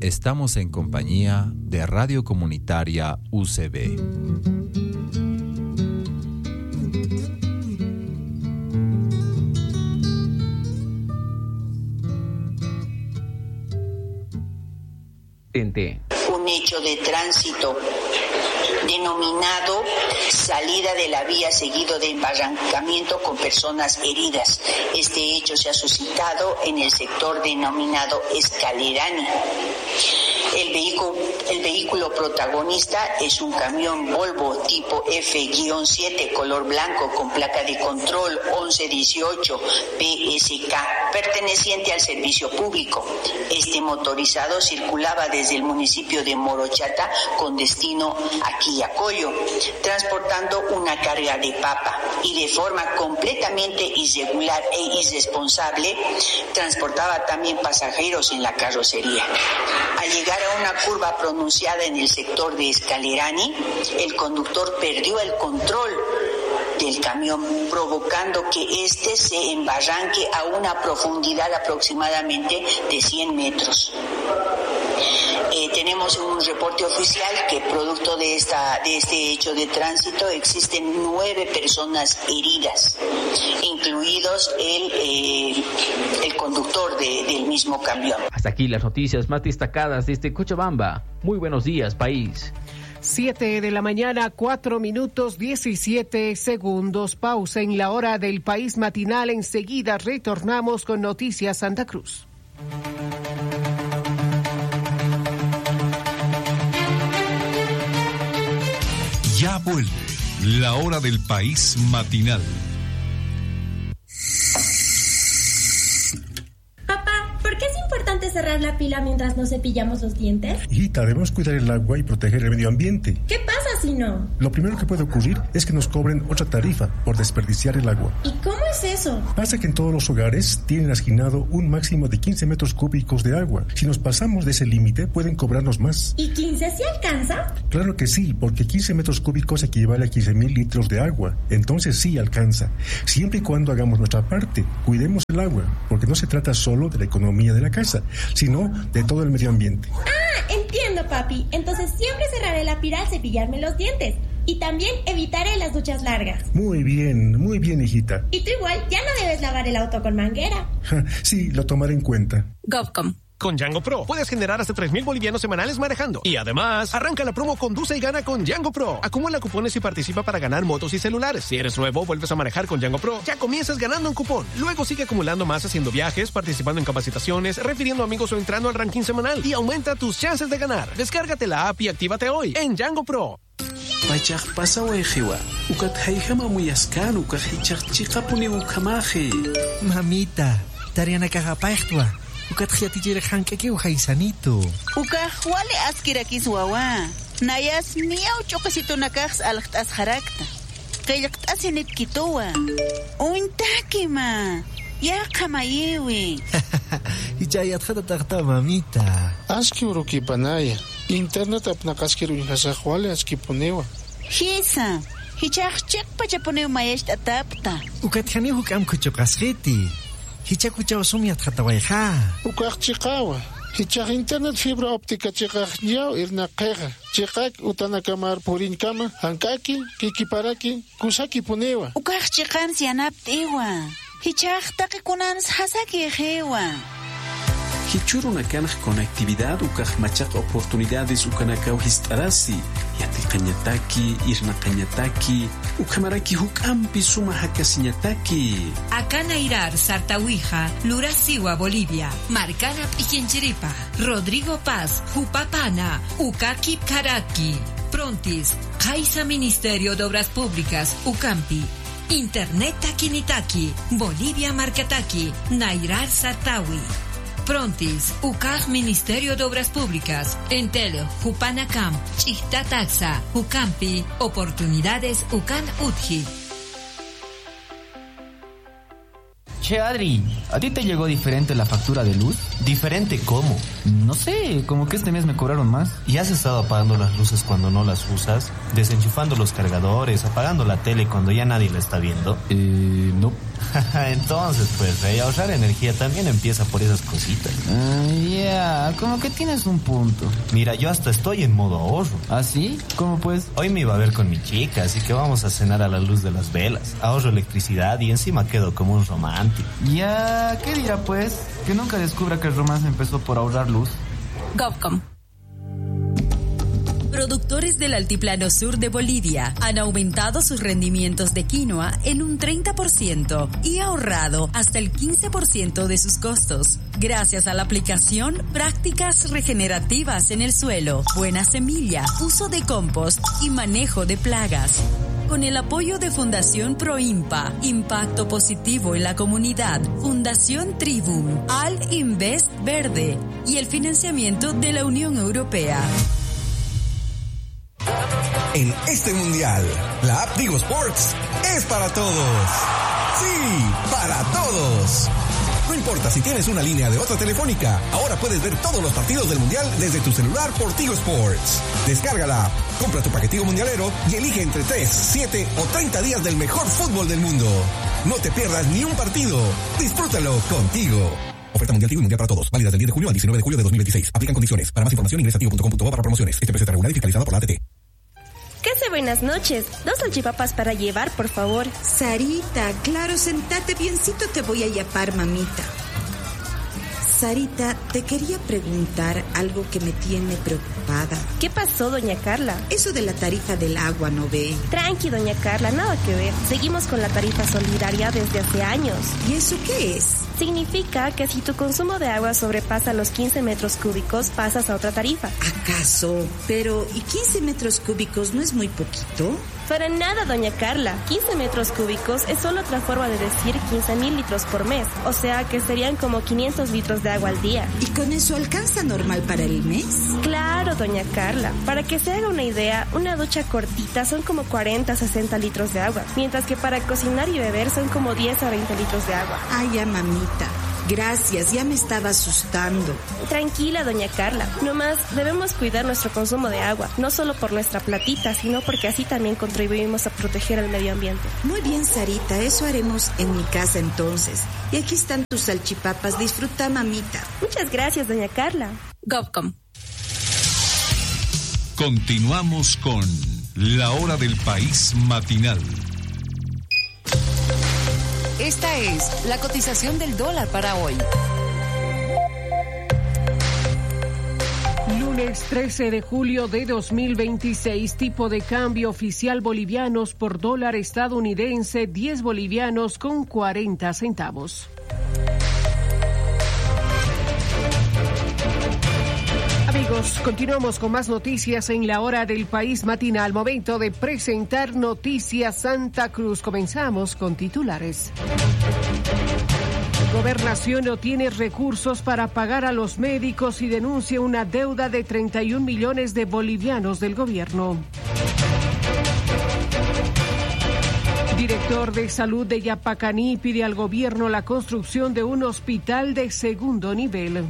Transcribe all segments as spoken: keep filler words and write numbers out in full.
estamos en compañía de Radio Comunitaria U C B. Un hecho de tránsito denominado salida de la vía seguido de embarrancamiento con personas heridas. Este hecho se ha suscitado en el sector denominado Escalerani. El vehículo, el vehículo protagonista es un camión Volvo tipo F siete color blanco con placa de control once dieciocho P S K perteneciente al servicio público. Este motorizado circulaba desde el municipio de Morochata con destino a Quillacollo, transportando una carga de papa y de forma completamente irregular e irresponsable transportaba también pasajeros en la carrocería. Al llegar a una curva pronunciada en el sector de Escalerani, el conductor perdió el control del camión, provocando que éste se embarranque a una profundidad aproximadamente de cien metros. Eh, tenemos un reporte oficial que producto de esta de este hecho de tránsito existen nueve personas heridas, incluidos el eh, el conductor de, del mismo camión. Hasta aquí las noticias más destacadas desde Cochabamba. Muy buenos días, país. Siete de la mañana, cuatro minutos, diecisiete segundos. Pausa en la hora del país matinal. Enseguida retornamos con Noticias Santa Cruz. Ya vuelve la hora del país matinal. Papá, ¿por qué es importante cerrar la pila mientras nos cepillamos los dientes? Hijita, debemos cuidar el agua y proteger el medio ambiente. ¿Qué pasa si no? Lo primero que puede ocurrir es que nos cobren otra tarifa por desperdiciar el agua. ¿Y cómo es eso? Pasa que en todos los hogares tienen asignado un máximo de quince metros cúbicos de agua. Si nos pasamos de ese límite, pueden cobrarnos más. ¿Y quince sí alcanza? Claro que sí, porque quince metros cúbicos equivale a quince mil litros de agua. Entonces sí alcanza. Siempre y cuando hagamos nuestra parte, cuidemos el agua, porque no se trata solo de la economía de la casa, sino de todo el medio ambiente. Ah, entiendo, papi. Entonces siempre cerraré la pila al cepillarme los dientes. Y también evitaré las duchas largas. Muy bien, muy bien, hijita. Y tú igual ya no debes lavar el auto con manguera. Ja, sí, lo tomaré en cuenta. GovCom. Con Django Pro puedes generar hasta tres mil bolivianos semanales manejando. Y además, arranca la promo Conduce y Gana con Django Pro. Acumula cupones y participa para ganar motos y celulares. Si eres nuevo, vuelves a manejar con Django Pro, ya comienzas ganando un cupón. Luego sigue acumulando más haciendo viajes, participando en capacitaciones, refiriendo amigos o entrando al ranking semanal. Y aumenta tus chances de ganar. Descárgate la app y actívate hoy en Django Pro. Pachak pasa wejiwa. Ukat haijama muyaskan ukat hichak chikapuni ukamaji. Mamita, tariana kagapaichtua. Ukat hiatijere hankeke uhaisanito. Ukah wale askirakis wawa. Nayas miau chokasito nakaks alaktas harakta. Kayaktas init kitowa. Uintakima. Ya kamayewi. Hichayat hata takta mamita. Aski uruki panaya. Internet apnakaskiru inhasaq wale aski punewa. Hisa. Hichaq chek pachapuneu mayesh atapta. Ukat hani hukam kuchokasriti. Hichaq kuchaw sumiat hatawayha. Ukaq chiqawa. Hichaq internet fibra óptica chiqaq ñaw irnaqeqa. Chiqaq utanakamar purinkama hankaki kikiparaki kusaki punewa. Ukaq chiqan sianaptiwa. Hichaq taqikunans hasaki ejewa. Hichuruna kanaj conectividad ukaj machaq oportunidades ukanakaw histarasi yati qañataki irna qañataki ukamaraki hukampi suma hakasiñataki. Acá Nairar, Sartawija, Lurasiwa, Bolivia, Marcana Pichinchiripa, Rodrigo Paz, Jupapana, Ukaki Karaki, Prontis, Jaisa Ministerio de Obras Públicas, Ucampi, Internet Takinitaki, Bolivia Marcataki, Nairar Sartawi. Prontis, U C A G Ministerio de Obras Públicas, Entel, Jupanacam, Chichtataxa, Ucampi, Oportunidades Ucan Utji. Che, Adri, ¿a ti te llegó diferente la factura de luz? ¿Diferente cómo? No sé, como que este mes me cobraron más. ¿Y has estado apagando las luces cuando no las usas? ¿Desenchufando los cargadores? ¿Apagando la tele cuando ya nadie la está viendo? Eh, no. Entonces, pues, eh, ahorrar energía también empieza por esas cositas. Uh, ya, yeah. Ya, como que tienes un punto. Mira, yo hasta estoy en modo ahorro. ¿Ah, sí? ¿Cómo pues? Hoy me iba a ver con mi chica, así que vamos a cenar a la luz de las velas. Ahorro electricidad y encima quedo como un romántico. Ya, ¿qué dirá pues? Que nunca descubra que el romance empezó por ahorrar luz. GovCom. Productores del Altiplano Sur de Bolivia han aumentado sus rendimientos de quinoa en un treinta por ciento y ahorrado hasta el quince por ciento de sus costos, gracias a la aplicación prácticas regenerativas en el suelo, buena semilla, uso de compost y manejo de plagas. Con el apoyo de Fundación Proimpa, Impacto Positivo en la Comunidad, Fundación Tribum, Al Invest Verde y el financiamiento de la Unión Europea. En este mundial, la app Tigo Sports es para todos. Sí, para todos. No importa si tienes una línea de otra telefónica, ahora puedes ver todos los partidos del mundial desde tu celular por Tigo Sports. Descarga la app, compra tu paquetico mundialero y elige entre tres, siete o treinta días del mejor fútbol del mundo. No te pierdas ni un partido. Disfrútalo contigo. Oferta mundial Tigo y mundial para todos. Válida del diez de julio al diecinueve de julio de dos mil veintiséis. Aplican condiciones. Para más información ingresa a tigo punto com punto bo para promociones. Este precio está regulado y fiscalizado por la A T T. Casi buenas noches. Dos salchipapas para llevar, por favor. Sarita, claro, sentate biencito, te voy a yapar, mamita. Sarita, te quería preguntar algo que me tiene preocupada. ¿Qué pasó, doña Carla? Eso de la tarifa del agua, ¿no ve? Tranqui, doña Carla, nada que ver. Seguimos con la tarifa solidaria desde hace años. ¿Y eso qué es? Significa que si tu consumo de agua sobrepasa los quince metros cúbicos, pasas a otra tarifa. ¿Acaso? Pero, ¿y quince metros cúbicos no es muy poquito? Para nada, doña Carla. quince metros cúbicos es solo otra forma de decir quince mil litros por mes. O sea que serían como quinientos litros de agua al día. ¿Y con eso alcanza normal para el mes? Claro, doña Carla. Para que se haga una idea, una ducha cortita son como cuarenta a sesenta litros de agua. Mientras que para cocinar y beber son como diez a veinte litros de agua. Ay, ya, mamita. Gracias, ya me estaba asustando. Tranquila, doña Carla. Nomás debemos cuidar nuestro consumo de agua, no solo por nuestra platita, sino porque así también contribuimos a proteger el medio ambiente. Muy bien, Sarita, eso haremos en mi casa entonces. Y aquí están tus salchipapas, disfruta, mamita. Muchas gracias, doña Carla. GovCom. Continuamos con La Hora del País Matinal. Esta es la cotización del dólar para hoy. Lunes trece de julio de dos mil veintiséis, tipo de cambio oficial bolivianos por dólar estadounidense, diez bolivianos con cuarenta centavos. Amigos, continuamos con más noticias en la hora del país matinal. Momento de presentar Noticias Santa Cruz. Comenzamos con titulares. Gobernación no tiene recursos para pagar a los médicos y denuncia una deuda de treinta y un millones de bolivianos del gobierno. Director de Salud de Yapacaní pide al gobierno la construcción de un hospital de segundo nivel.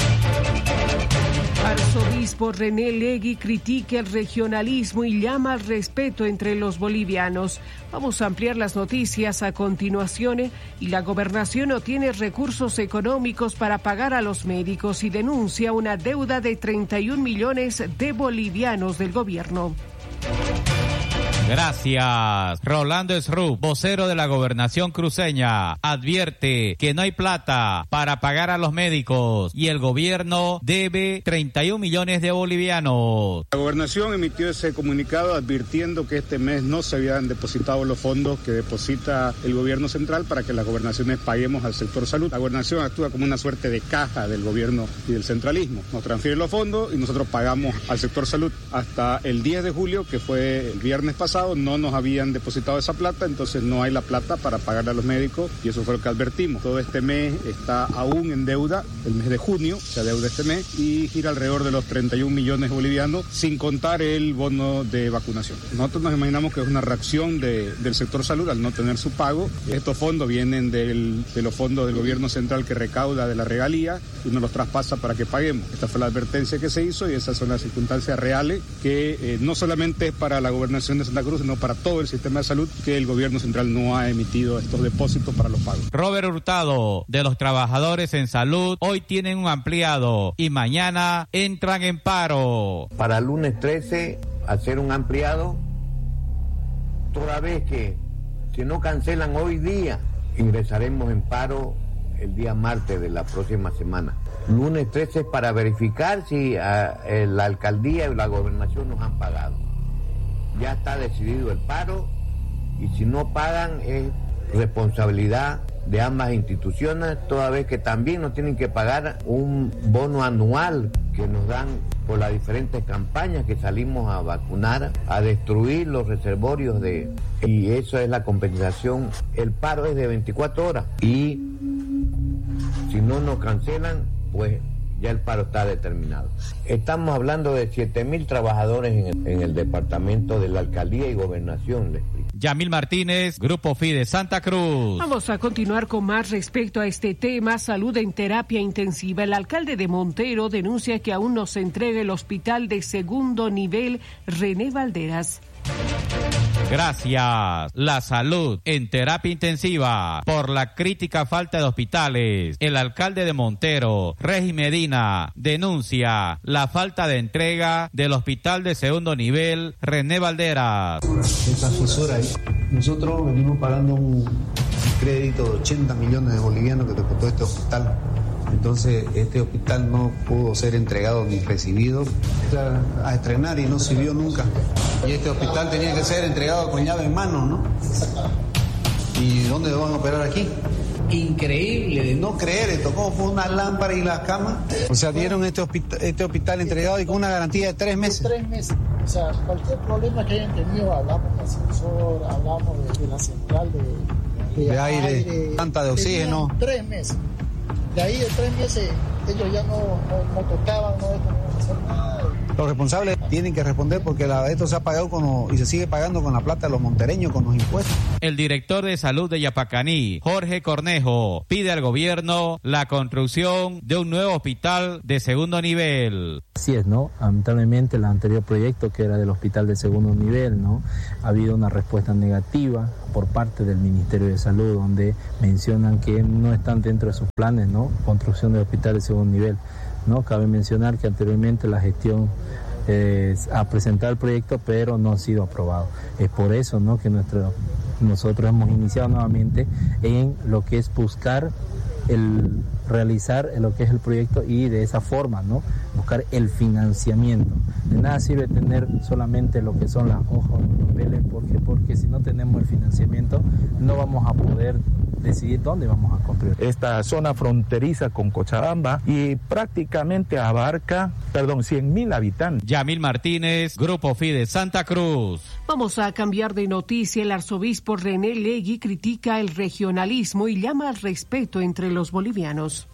Arzobispo René Legui critica el regionalismo y llama al respeto entre los bolivianos. Vamos a ampliar las noticias a continuación. Y la gobernación no tiene recursos económicos para pagar a los médicos y denuncia una deuda de treinta y un millones de bolivianos del gobierno. Gracias. Rolando Esrup, vocero de la gobernación cruceña, advierte que no hay plata para pagar a los médicos y el gobierno debe treinta y un millones de bolivianos. La gobernación emitió ese comunicado advirtiendo que este mes no se habían depositado los fondos que deposita el gobierno central para que las gobernaciones paguemos al sector salud. La gobernación actúa como una suerte de caja del gobierno y del centralismo. Nos transfieren los fondos y nosotros pagamos al sector salud. Hasta el diez de julio, que fue el viernes pasado, no nos habían depositado esa plata, entonces no hay la plata para pagarle a los médicos y eso fue lo que advertimos. Todo este mes está aún en deuda, el mes de junio se adeuda este mes y gira alrededor de los treinta y un millones bolivianos, sin contar el bono de vacunación. Nosotros nos imaginamos que es una reacción de, del sector salud al no tener su pago. Estos fondos vienen del, de los fondos del gobierno central que recauda de la regalía y nos los traspasa para que paguemos. Esta fue la advertencia que se hizo y esas son las circunstancias reales que eh, no solamente es para la gobernación de Santa Cruz Cruz, sino para todo el sistema de salud, que el gobierno central no ha emitido estos depósitos para los pagos. Robert Hurtado, de los trabajadores en salud, hoy tienen un ampliado y mañana entran en paro. Para el lunes trece, hacer un ampliado, toda vez que si no cancelan hoy día, ingresaremos en paro el día martes de la próxima semana. Lunes trece para verificar si uh, la alcaldía y la gobernación nos han pagado. Ya está decidido el paro y si no pagan es responsabilidad de ambas instituciones, toda vez que también nos tienen que pagar un bono anual que nos dan por las diferentes campañas que salimos a vacunar, a destruir los reservorios de... Y eso es la compensación. El paro es de veinticuatro horas y si no nos cancelan, pues ya el paro está determinado. Estamos hablando de siete mil trabajadores en el, en el departamento de la alcaldía y gobernación, les explico. Yamil Martínez, Grupo FIDE Santa Cruz. Vamos a continuar con más respecto a este tema, salud en terapia intensiva. El alcalde de Montero denuncia que aún no se entrega el hospital de segundo nivel René Valderas. Gracias. La salud en terapia intensiva por la crítica falta de hospitales. El alcalde de Montero, Regi Medina, denuncia la falta de entrega del hospital de segundo nivel René Valderas. Esa fisura ahí. Nosotros venimos pagando un crédito de ochenta millones de bolivianos que te costó este hospital. Entonces este hospital no pudo ser entregado ni recibido a estrenar y no sirvió nunca. Y este hospital tenía que ser entregado con llave en mano, ¿no? ¿Y dónde lo van a operar aquí? Increíble, de no creer, le tocó fue una lámpara y las camas. O sea, dieron este hospital, este hospital entregado y con una garantía de tres meses. Tres meses. O sea, cualquier problema que hayan tenido, hablamos del ascensor, hablamos de, de la central de, de, de aire, aire, planta de oxígeno. Tres meses. De ahí de tres meses ellos ya no, no, no tocaban, no dejaban hacer nada. Los responsables tienen que responder porque la, esto se ha pagado con lo, y se sigue pagando con la plata de los montereños, con los impuestos. El director de salud de Yapacaní, Jorge Cornejo, pide al gobierno la construcción de un nuevo hospital de segundo nivel. Así es, ¿no? Lamentablemente el anterior proyecto, que era del hospital de segundo nivel, ¿no? Ha habido una respuesta negativa por parte del Ministerio de Salud, donde mencionan que no están dentro de sus planes, ¿no? Construcción de hospital de segundo nivel. ¿No? Cabe mencionar que anteriormente la gestión eh, ha presentado el proyecto, pero no ha sido aprobado. Es por eso, ¿no?, que nuestro, nosotros hemos iniciado nuevamente en lo que es buscar el realizar lo que es el proyecto y de esa forma, ¿no?, buscar el financiamiento. De nada sirve tener solamente lo que son las hojas de papeles, porque porque si no tenemos el financiamiento no vamos a poder decidir dónde vamos a construir. Esta zona fronteriza con Cochabamba y prácticamente abarca, perdón, cien mil habitantes. Yamil Martínez, Grupo FIDE Santa Cruz. Vamos a cambiar de noticia. El arzobispo René Legui critica el regionalismo y llama al respeto entre los bolivianos.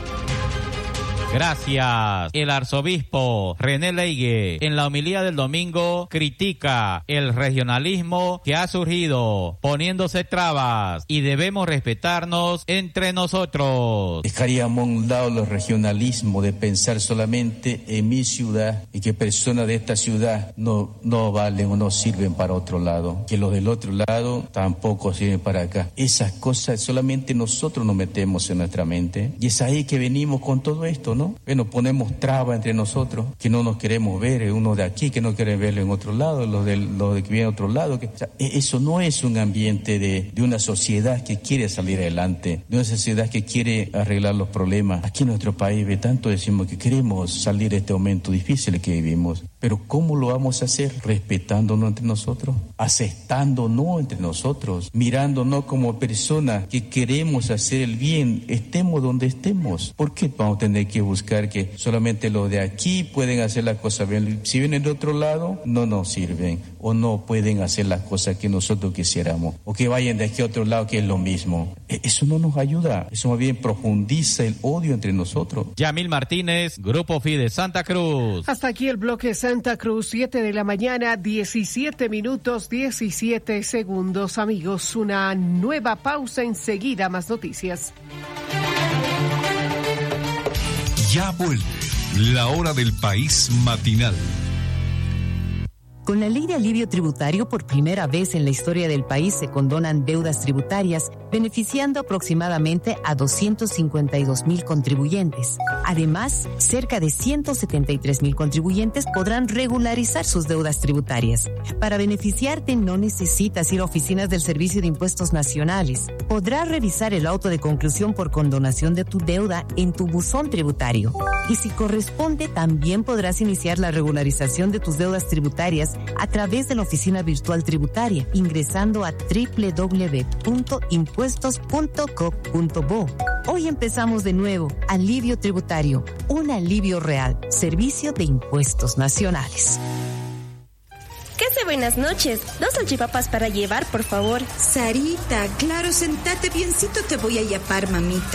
Gracias. El arzobispo René Legui en la homilía del domingo critica el regionalismo que ha surgido poniéndose trabas y debemos respetarnos entre nosotros. Dejaríamos a un lado el regionalismo de pensar solamente en mi ciudad y que personas de esta ciudad no, no valen o no sirven para otro lado, que los del otro lado tampoco sirven para acá. Esas cosas solamente nosotros nos metemos en nuestra mente y es ahí que venimos con todo esto, ¿no? Bueno, ponemos traba entre nosotros, que no nos queremos ver, uno de aquí que no quiere verlo en otro lado, los de, los de que vienen a otro lado. Que, o sea, eso no es un ambiente de, de una sociedad que quiere salir adelante, de una sociedad que quiere arreglar los problemas. Aquí en nuestro país, ve tanto decimos que queremos salir de este momento difícil que vivimos, pero ¿cómo lo vamos a hacer? Respetándonos entre nosotros, aceptándonos entre nosotros, mirándonos como personas que queremos hacer el bien, estemos donde estemos. ¿Por qué vamos a tener que buscar que solamente los de aquí pueden hacer las cosas bien? Si vienen de otro lado, no nos sirven o no pueden hacer las cosas que nosotros quisiéramos, o que vayan de aquí a otro lado, que es lo mismo. Eso no nos ayuda, eso más bien profundiza el odio entre nosotros. Yamil Martínez, Grupo FIDE Santa Cruz. Hasta aquí el bloque Santa Cruz, siete de la mañana, diecisiete minutos, diecisiete segundos. Amigos, una nueva pausa, enseguida más noticias. Ya vuelve la hora del país matinal. Con la ley de alivio tributario, por primera vez en la historia del país se condonan deudas tributarias, beneficiando aproximadamente a doscientos cincuenta y dos mil contribuyentes. Además, cerca de ciento setenta y tres mil contribuyentes podrán regularizar sus deudas tributarias. Para beneficiarte, no necesitas ir a oficinas del Servicio de Impuestos Nacionales. Podrás revisar el auto de conclusión por condonación de tu deuda en tu buzón tributario. Y si corresponde, también podrás iniciar la regularización de tus deudas tributarias a través de la oficina virtual tributaria, ingresando a doble u doble u doble u punto impuestos punto co punto bo. Hoy empezamos de nuevo. Alivio tributario, un alivio real. Servicio de Impuestos Nacionales. Casi buenas noches. Dos salchipapas para llevar, por favor. Sarita, claro, sentate biencito, te voy a yapar, mamita.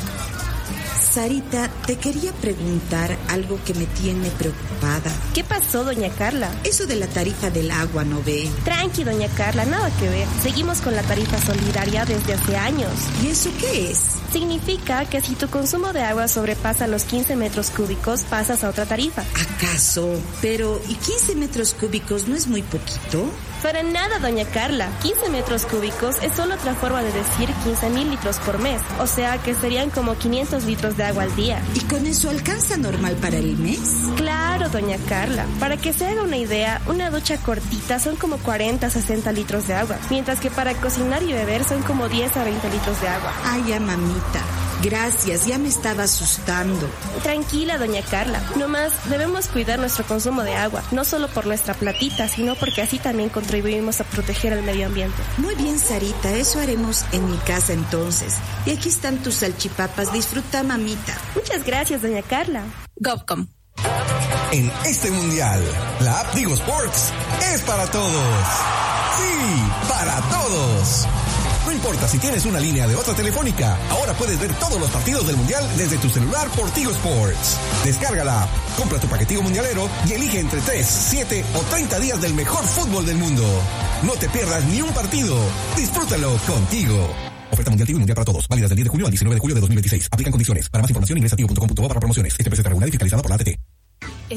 Sarita, te quería preguntar algo que me tiene preocupada. ¿Qué pasó, doña Carla? Eso de la tarifa del agua, ¿no ve? Tranqui, doña Carla, nada que ver. Seguimos con la tarifa solidaria desde hace años. ¿Y eso qué es? Significa que si tu consumo de agua sobrepasa los quince metros cúbicos, pasas a otra tarifa. ¿Acaso? Pero, ¿y quince metros cúbicos no es muy poquito? Para nada, doña Carla. quince metros cúbicos es solo otra forma de decir quince mil litros por mes. O sea que serían como quinientos litros de agua al día. ¿Y con eso alcanza normal para el mes? Claro, doña Carla. Para que se haga una idea, una ducha cortita son como cuarenta a sesenta litros de agua. Mientras que para cocinar y beber son como diez a veinte litros de agua. Ay, ya, mamita. Gracias, ya me estaba asustando. Tranquila, doña Carla. Nomás debemos cuidar nuestro consumo de agua, no solo por nuestra platita, sino porque así también contribuimos a proteger el medio ambiente. Muy bien, Sarita, eso haremos en mi casa entonces. Y aquí están tus salchipapas, disfruta, mamita. Muchas gracias, doña Carla. GovCom. En este mundial, la app Tigo Sports es para todos. Sí, para todos. No importa si tienes una línea de otra telefónica, ahora puedes ver todos los partidos del Mundial desde tu celular por Tigo Sports. Descarga la app, compra tu paquetico mundialero y elige entre tres, siete o treinta días del mejor fútbol del mundo. No te pierdas ni un partido. Disfrútalo contigo. Oferta mundial Tigo y mundial para todos. Válidas del diez de junio al diecinueve de julio de dos mil veintiséis. Aplican condiciones. Para más información ingresa a tigo punto com punto bo para promociones. Este precio está regulado y fiscalizado por la A T T.